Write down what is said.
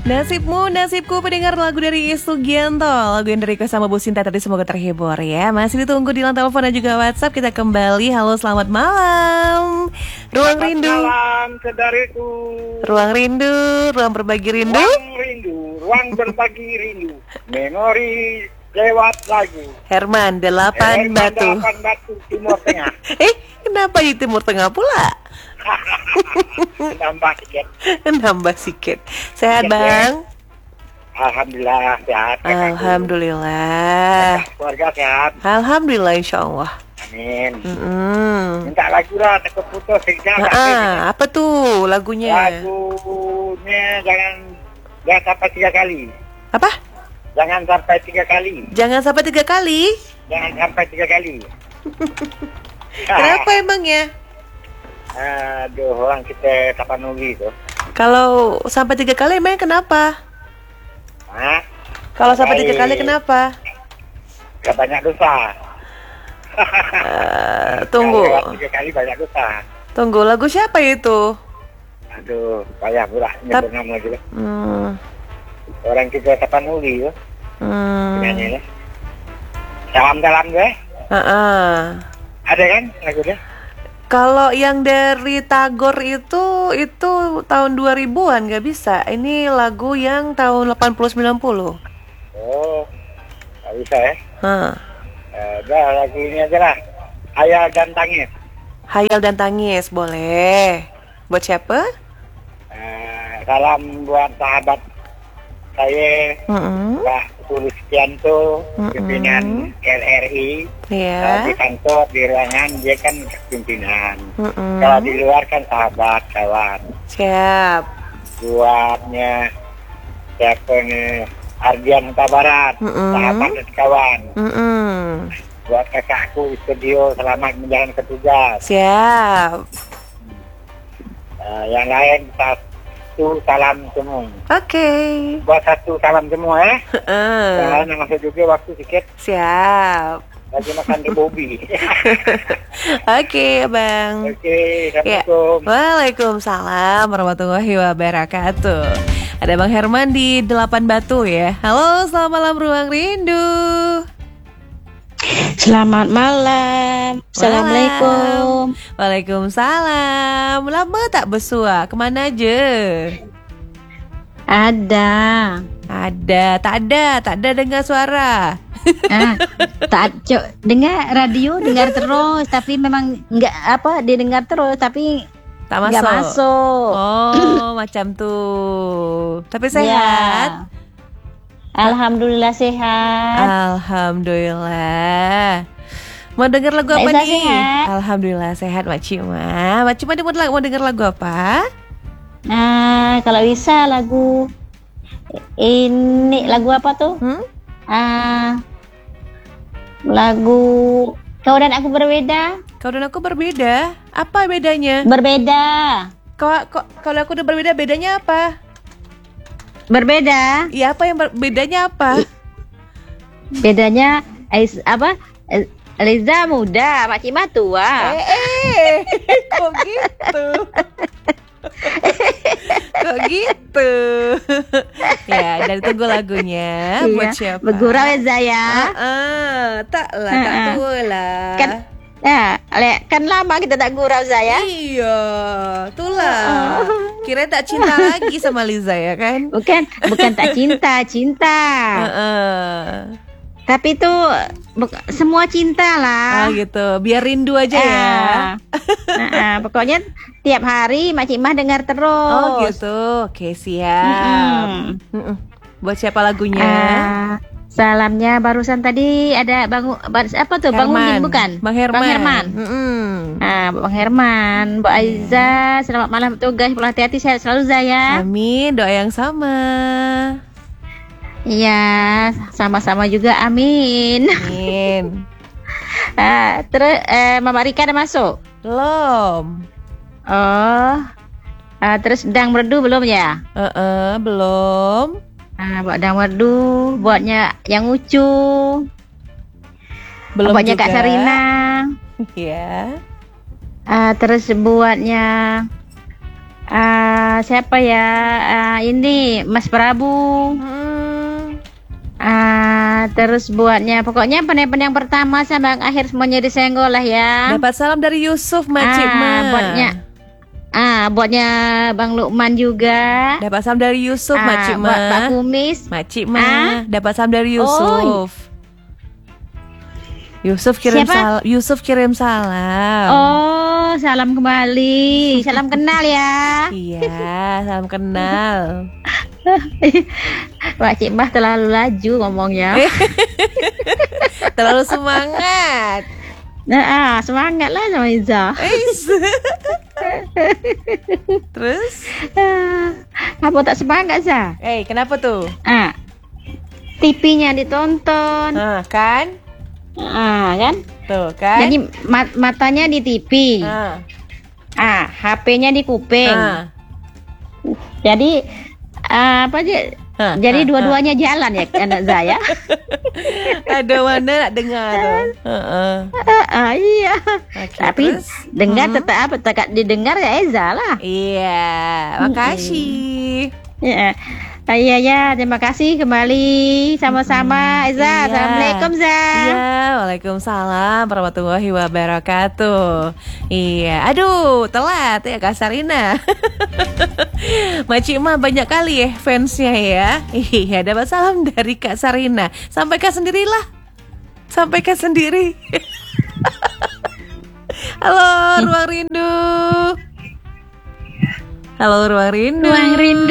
Nasibmu, nasibku pendengar lagu dari Sugianto. Lagu yang dari sama Bu Sinta tadi semoga terhibur ya. Masih ditunggu di line telepon dan juga WhatsApp. Kita kembali. Halo, selamat malam. Ruang Selamat rindu. malam, saudariku. Ruang rindu, ruang berbagi rindu. Ruang rindu, ruang berbagi rindu. Memori lewat lagu. Herman, 8 batu. 8 batu Timur Tengah. Kenapa di Timur Tengah pula? Tambah sedikit. Nambah sikit. Sehat, Iya, Bang? Alhamdulillah sehat. Alhamdulillah. Keluarga sehat. Alhamdulillah, insya Allah. Amin. Mm-mm. Minta lagu lah, takut putus. Apa tuh lagunya? Lagunya jangan sampai 3 kali. Apa? Jangan sampai 3 kali. Jangan sampai 3 kali. Jangan sampai 3 kali. Kenapa emangnya? Aduh, orang kita Tapanuli itu. Kalau sampai 3 kali emangnya kenapa? Hah? Kalau sampai 3 Baik. kali kenapa? Gak banyak dosa. Tunggu. Kalau 3 kali banyak dosa. Tunggu, lagu siapa itu? Aduh, payah pula nyebut nama juga. Hmm. Orang kita Tapanuli itu. Hmm. Penyanyi ya. Dalam gue. Ada kan lagunya? Kalau yang dari Tagor itu tahun 2000-an nggak bisa. Ini lagu yang tahun 80-90. Oh, gak bisa ya. Udah lagu ini aja lah. Hayal dan Tangis. Hayal dan Tangis, boleh. Buat siapa? Salam buat sahabat saya, Pak Sulistianto, pimpinan LRI. Iya. Di kantor, di ruangan, dia kan pimpinan. Kalau di luar kan sahabat, kawan. Siap. Buatnya siapa nih? Ardian Huta Barat, sahabat dan kawan. Buat kakakku di studio, selamat menjalankan tugas. Siap. Yang lain satu salam semua. Oke. Buat satu salam semua ya. Yang masuk juga waktu sedikit. Siap. Lagi makan di Bobby. Oke, Bang. Oke, Ya. Assalamualaikum. Waalaikumsalam warahmatullahi wabarakatuh. Ada Bang Herman di 8 Batu ya. Halo, selamat malam Ruang Rindu. Selamat malam. Assalamualaikum. Waalaikumsalam. Lama tak bersua? Kemana aja? Ada. Tak ada dengar suara. Dengar radio, dengar terus, tapi memang didengar terus, tapi Tak nggak masuk. Oh, macam tuh. Tapi sehat? Ya. Alhamdulillah sehat. Alhamdulillah. Mau denger lagu apa Mbak Isa nih? sehat? Alhamdulillah sehat Mak Cima. Mak Cima mau denger lagu apa? Nah, kalau bisa lagu ini lagu apa tuh? Lagu Kau dan Aku Berbeda. Kau dan Aku Berbeda? Apa bedanya? Berbeda. Kalau aku udah berbeda, bedanya apa? Berbeda. Iya, apa yang bedanya apa? Bedanya Liza muda, Mak Cima tua. Kok gitu? Kok gitu? Ya, dan tunggu lagunya buat siapa? Bergurau ya Zaya. Tak tua lah. Kan lama kita tak gurau Zaya. Iya, itulah. Kira tak cinta lagi sama Liza ya kan? Bukan tak cinta. Tapi tuh semua cinta lah. Gitu. Biar rindu aja ya. Pokoknya tiap hari Mak Cimah dengar terus. Oh gitu. Oke, siap. Buat siapa lagunya? Salamnya barusan tadi ada Bang Udin bukan? Bang Herman. Bang Herman, Bu Aiza, selamat malam tugas, pulang hati-hati, sehat selalu Zaya. Amin, doa yang sama. Iya, sama-sama juga, amin. Amin. Terus Mama Rika ada masuk? Belum. Oh. Terus Dang Merdu belum ya? Belum. Buat Dang Merdu, buatnya yang Ucu. Belum buatnya juga. Kak Sarina. Iya. Terus buatnya Siapa ya? Ini Mas Prabu. Terus buatnya pokoknya penelpon yang pertama sampai yang akhir semuanya disenggol lah ya. Dapat salam dari Yusuf, Makcik Ma. Buatnya Bang Lukman juga. Dapat salam dari Yusuf, Makcik Ma. Buat Pak Kumis, Makcik Ma. Dapat salam dari Yusuf. Yusuf kirim salam. Oh, salam kembali. Salam kenal ya. Iya, salam kenal. Pak Cik Mbah terlalu laju ngomongnya. Terlalu semangat. Semangat lah sama Iza. Terus? Apa tak semangat, Za? Kenapa tuh? TV-nya ditonton. Kan? Kan? Tuh kan? Jadi matanya di TV. HP-nya di kuping. Jadi apa aja? Jadi dua-duanya jalan ya anak saya. Ada mana nak dengar tuh? Iya. Okay, tapi terus? dengar tetap didengar ya Eza lah. Iya, makasih. Iya, terima kasih kembali sama-sama Eza. Iya. Assalamualaikum Za. Iya, waalaikumsalam warahmatullahi wabarakatuh. Iya, aduh telat ya Kak Sarina. Makcik Ma banyak kali ya fansnya ya. Iya, dapat salam dari Kak Sarina. Sampaikan sendirilah. Sampaikan sendiri. Halo Ruang Rindu. Halo Ruang Rindu. Ruang Rindu.